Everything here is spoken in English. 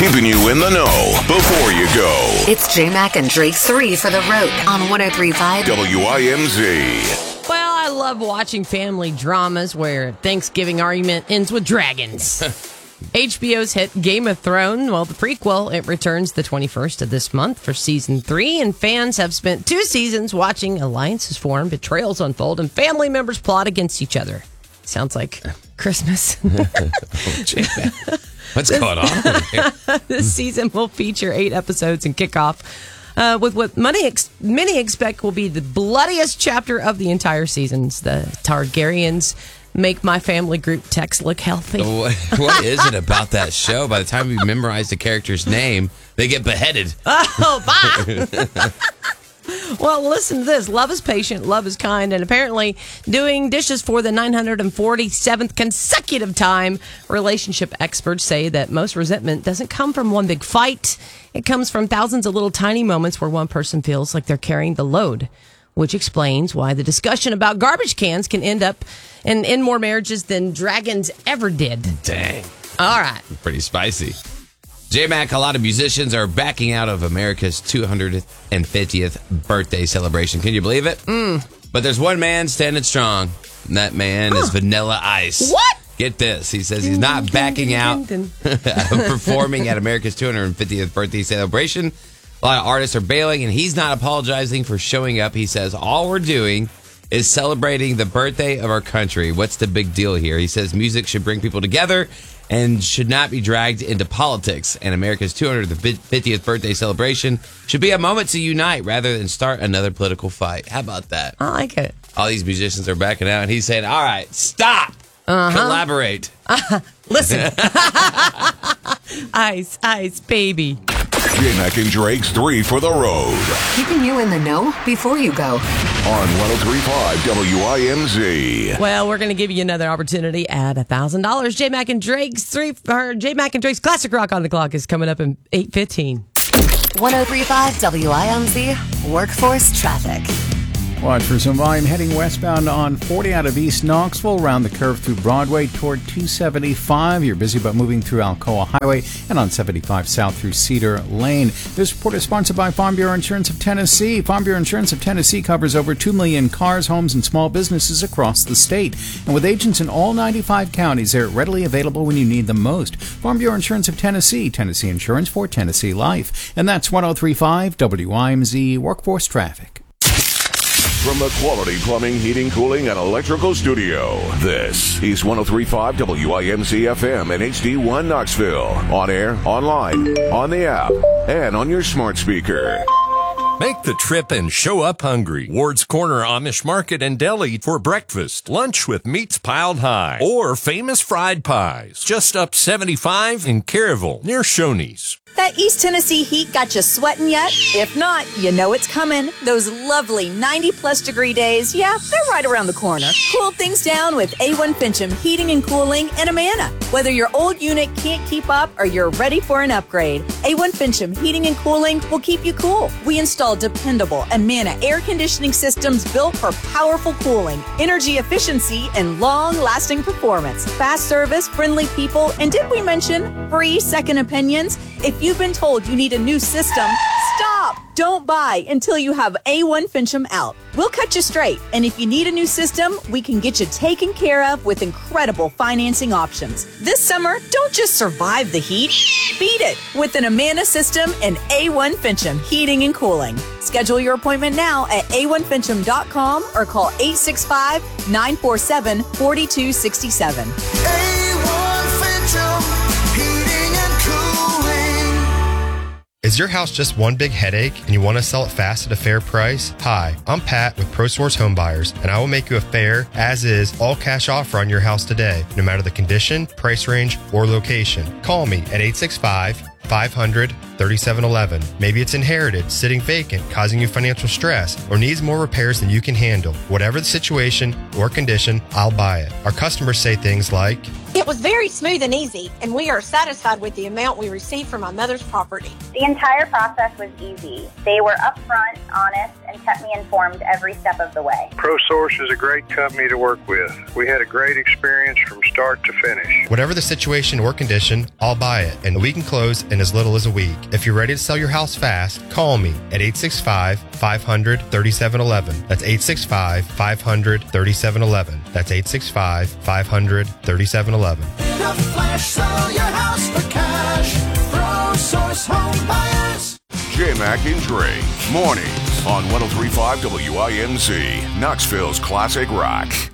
keeping you in the know before you go. It's J-Mac and Drake 3 for the road on 103.5 WIMZ. Well, I love watching family dramas where Thanksgiving argument ends with dragons. HBO's hit Game of Thrones, well, the prequel, it returns the 21st of this month for season 3, and fans have spent 2 seasons watching alliances form, betrayals unfold, and family members plot against each other. Sounds like Christmas. What's going on here? This season will feature 8 episodes and kick off with what many expect will be the bloodiest chapter of the entire seasons. The Targaryens make my family group text look healthy. What is it about that show? By the time you memorize the character's name, they get beheaded. Oh, bye! Well, listen to this. Love is patient, love is kind, and apparently doing dishes for the 947th consecutive time. Relationship experts say that most resentment doesn't come from one big fight. It comes from thousands of little tiny moments where one person feels like they're carrying the load, which explains why the discussion about garbage cans can end up and end more marriages than dragons ever did. Dang. All right. Pretty spicy. J-Mac, a lot of musicians are backing out of America's 250th birthday celebration. Can you believe it? But there's one man standing strong, and that man is Vanilla Ice. What? Get this. He says he's not backing out of performing at America's 250th birthday celebration. A lot of artists are bailing, and he's not apologizing for showing up. He says, all we're doing is celebrating the birthday of our country. What's the big deal here? He says music should bring people together and should not be dragged into politics. And America's 250th birthday celebration should be a moment to unite rather than start another political fight. How about that? I like it. All these musicians are backing out, and he's saying, all right, stop. Collaborate. Listen. Ice, baby. J-Mac and Drake's 3 for the road. Keeping you in the know before you go. On 103.5 WIMZ. Well, we're going to give you another opportunity at $1,000. J-Mac and Drake's J-Mac and Drake's Classic Rock on the Clock is coming up in 8:15. 103.5 WIMZ Workforce Traffic. Watch for some volume heading westbound on 40 out of East Knoxville, around the curve through Broadway toward 275. You're busy but moving through Alcoa Highway, and on 75 south through Cedar Lane. This report is sponsored by Farm Bureau Insurance of Tennessee. Farm Bureau Insurance of Tennessee covers over 2 million cars, homes, and small businesses across the state. And with agents in all 95 counties, they're readily available when you need them most. Farm Bureau Insurance of Tennessee, Tennessee Insurance for Tennessee Life. And that's 103.5 WIMZ Workforce Traffic. From the Quality Plumbing, Heating, Cooling, and Electrical Studio, this is 103.5 WIMZ FM and HD1 Knoxville. On air, online, on the app, and on your smart speaker. Make the trip and show up hungry. Ward's Corner Amish Market and Deli for breakfast, lunch with meats piled high, or famous fried pies. Just up 75 in Caryville, near Shoney's. That East Tennessee heat got you sweating yet? If not, you know it's coming. Those lovely 90-plus degree days, yeah, they're right around the corner. Cool things down with A1 Fincham Heating and Cooling in Amana. Whether your old unit can't keep up or you're ready for an upgrade, A1 Fincham Heating and Cooling will keep you cool. We install dependable Amana air conditioning systems built for powerful cooling, energy efficiency, and long-lasting performance. Fast service, friendly people, and did we mention free second opinions? If you've been told you need a new system, stop! Don't buy until you have A1 Fincham out. We'll cut you straight, and if you need a new system, we can get you taken care of with incredible financing options. This summer, don't just survive the heat, beat it with an Amana system and A1 Fincham Heating and Cooling. Schedule your appointment now at a1fincham.com or call 865-947-4267. A1 Fincham Heating and Cooling. Is your house just one big headache and you want to sell it fast at a fair price? Hi, I'm Pat with ProSource Home Buyers, and I will make you a fair, as-is, all-cash offer on your house today, no matter the condition, price range, or location. Call me at 865-500-3711. Maybe it's inherited, sitting vacant, causing you financial stress, or needs more repairs than you can handle. Whatever the situation or condition, I'll buy it. Our customers say things like, It was very smooth and easy, and we are satisfied with the amount we received from my mother's property. The entire process was easy. They were upfront, honest, and kept me informed every step of the way. ProSource is a great company to work with. We had a great experience from start to finish. Whatever the situation or condition, I'll buy it, and we can close in as little as a week. If you're ready to sell your house fast, call me at 865-500-3711. That's 865-500-3711. That's 865-500-3711. In a flash, sell your house for cash. ProSource Home Buyers. J-Mac and Drake, mornings on 103.5 WIMC, Knoxville's Classic Rock.